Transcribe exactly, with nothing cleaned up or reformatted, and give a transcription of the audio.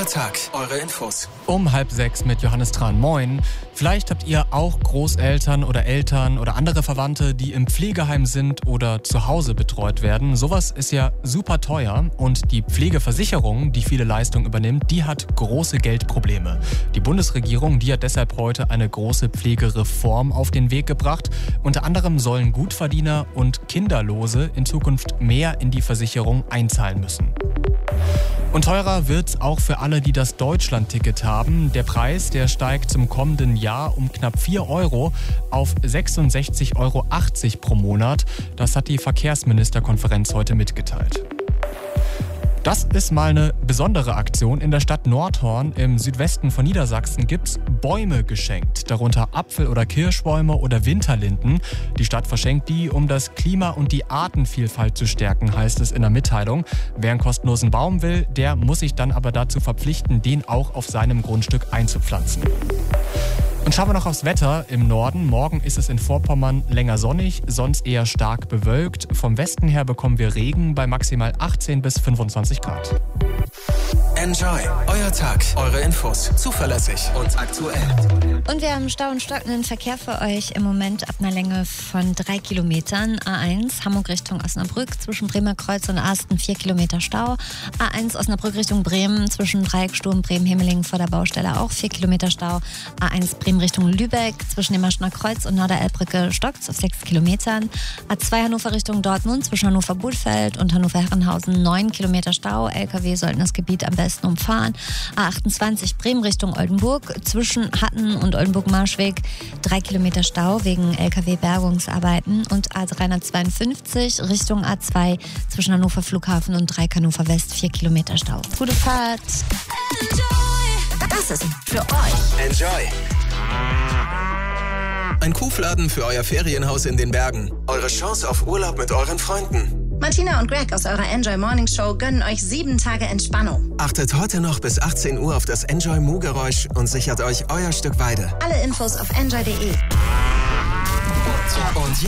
Tag, eure Infos. Um halb sechs mit Johannes Tran. Moin. Vielleicht habt ihr auch Großeltern oder Eltern oder andere Verwandte, die im Pflegeheim sind oder zu Hause betreut werden. Sowas ist ja super teuer und die Pflegeversicherung, die viele Leistungen übernimmt, die hat große Geldprobleme. Die Bundesregierung, die hat deshalb heute eine große Pflegereform auf den Weg gebracht. Unter anderem sollen Gutverdiener und Kinderlose in Zukunft mehr in die Versicherung einzahlen müssen. Und teurer wird's auch für alle, die das Deutschland-Ticket haben. Der Preis, der steigt zum kommenden Jahr um knapp vier Euro auf sechsundsechzig Euro achtzig pro Monat. Das hat die Verkehrsministerkonferenz heute mitgeteilt. Das ist mal eine besondere Aktion. In der Stadt Nordhorn im Südwesten von Niedersachsen gibt's Bäume geschenkt, darunter Apfel- oder Kirschbäume oder Winterlinden. Die Stadt verschenkt die, um das Klima und die Artenvielfalt zu stärken, heißt es in der Mitteilung. Wer einen kostenlosen Baum will, der muss sich dann aber dazu verpflichten, den auch auf seinem Grundstück einzupflanzen. Und schauen wir noch aufs Wetter im Norden. Morgen ist es in Vorpommern länger sonnig, sonst eher stark bewölkt. Vom Westen her bekommen wir Regen bei maximal achtzehn bis fünfundzwanzig Grad. Enjoy, euer Tag, eure Infos, zuverlässig und aktuell. Und wir haben Stau und stockenden Verkehr für euch im Moment ab einer Länge von drei Kilometern. A eins Hamburg Richtung Osnabrück zwischen Bremer Kreuz und Asten vier Kilometer Stau. A eins Osnabrück Richtung Bremen zwischen Dreiecksturm Bremen-Hemmelingen vor der Baustelle auch vier Kilometer Stau. A eins Bremen Richtung Lübeck zwischen dem Maschner Kreuz und Norderelbbrücke stockt's auf sechs Kilometern. A zwei Hannover Richtung Dortmund zwischen Hannover-Budfeld und Hannover-Herrenhausen neun Kilometer Stau. L K W sollten das Gebiet am besten umfahren. A achtundzwanzig Bremen Richtung Oldenburg zwischen Hatten und Oldenburg-Marschweg drei Kilometer Stau wegen L K W-Bergungsarbeiten. Und A dreihundertzweiundfünfzig Richtung A zwei zwischen Hannover Flughafen und Dreieck Hannover West vier Kilometer Stau. Gute Fahrt! Das ist für euch. Enjoy! Ein Kuhfladen für euer Ferienhaus in den Bergen. Eure Chance auf Urlaub mit euren Freunden. Martina und Greg aus eurer Enjoy Morning Show gönnen euch sieben Tage Entspannung. Achtet heute noch bis achtzehn Uhr auf das Enjoy Mu-Geräusch und sichert euch euer Stück Weide. Alle Infos auf enjoy punkt de. Und